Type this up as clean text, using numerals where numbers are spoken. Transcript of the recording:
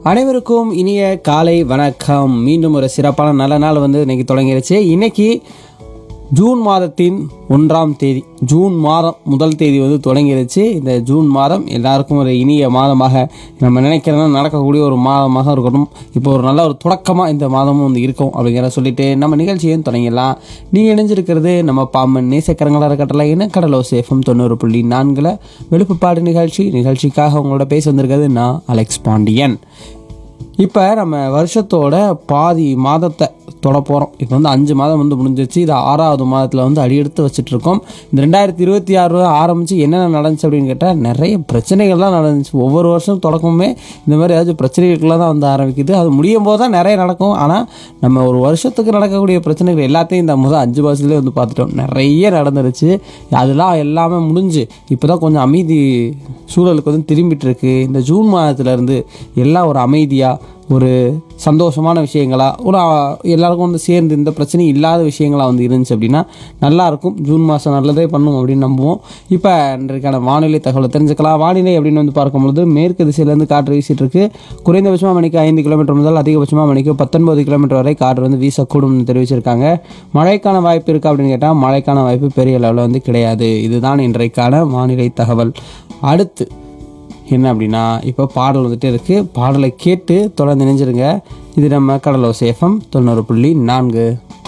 அனைவருக்கும் இனிய காலை வணக்கம். மீண்டும் ஒரு சிறப்பான நல்ல நாள் இன்னைக்கு தொடங்கிருச்சு. இன்னைக்கு ஜூன் மாதத்தின் 1ஆம் தேதி, ஜூன் மாதம் முதல் தேதி தொடங்கிருச்சு. இந்த ஜூன் மாதம் எல்லாருக்கும் ஒரு இனிய மாதமாக நம்ம நினைக்கிறோன்னா நடக்கக்கூடிய ஒரு மாதமாக இருக்கணும். இப்போ ஒரு நல்ல ஒரு தொடக்கமாக இந்த மாதமும் இருக்கும் அப்படிங்கிற சொல்லிட்டு நம்ம நிகழ்ச்சியும் தொடங்கிடலாம். நீங்கள் இணைஞ்சிருக்கிறது நம்ம பாம்பன் நேசக்கரங்களாக இருக்கட்டல இனக்கடலோ சேஃபம் 90.4 வெளுப்புப்பாடு நிகழ்ச்சிக்காக உங்களோட பேச வந்திருக்கிறது நான் அலெக்ஸ் பாண்டியன். இப்போ நம்ம வருஷத்தோட பாதி மாதத்தை தொட போகிறோம். இப்போ 5 மாதம் முடிஞ்சிச்சு. இது 6ஆவது மாதத்தில் அடியெடுத்து வச்சுட்ருக்கோம். இந்த 2026 ஆரம்பித்து என்னென்ன நடந்துச்சு அப்படின்னு கேட்டால் நிறைய பிரச்சனைகள்லாம் நடந்துச்சு. ஒவ்வொரு வருஷம் தொடக்கமே இந்த மாதிரி ஏதாச்சும் பிரச்சனைகள்லாம் தான் ஆரம்பிக்குது. அது முடியும் போது தான் நிறைய நடக்கும். ஆனால் நம்ம ஒரு வருஷத்துக்கு நடக்கக்கூடிய பிரச்சனைகள் எல்லாத்தையும் இந்த முதல் 5 மாதத்துலேயே பார்த்துட்டோம். நிறைய நடந்துருச்சு. அதெல்லாம் எல்லாமே முடிஞ்சு இப்போ தான் கொஞ்சம் அமைதி சூழலுக்கு திரும்பிட்டு இருக்கு. இந்த ஜூன் மாதத்துலேருந்து எல்லாம் ஒரு அமைதியாக ஒரு சந்தோஷமான விஷயங்களா ஒரு எல்லாருக்கும் சேர்ந்து இந்த பிரச்சனை இல்லாத விஷயங்களா இருந்துச்சு அப்படின்னா நல்லாயிருக்கும். ஜூன் மாதம் நல்லதே பண்ணும் அப்படின்னு நம்புவோம். இப்போ இன்றைக்கான வானிலை தகவலை தெரிஞ்சுக்கலாம். வானிலை அப்படின்னு பார்க்கும்பொழுது மேற்கு திசையிலேருந்து காற்று வீசிட்டு இருக்கு. குறைந்தபட்சமாக மணிக்கு 5 கிலோமீட்டர் முதல் அதிகபட்சமாக மணிக்கு 19 கிலோமீட்டர் வரை காற்று வீசக்கூடும்னு தெரிவிச்சிருக்காங்க. மழைக்கான வாய்ப்பு இருக்கா அப்படின்னு கேட்டால் மழைக்கான வாய்ப்பு பெரிய அளவில் கிடையாது. இதுதான் இன்றைக்கான வானிலை தகவல். அடுத்து என்ன அப்படின்னா இப்போ பாடல் இருக்குது. பாடலை கேட்டு தொடர்ந்து நினைஞ்சிருங்க. இது நம்ம கடலோ சேஃபம் 90.4.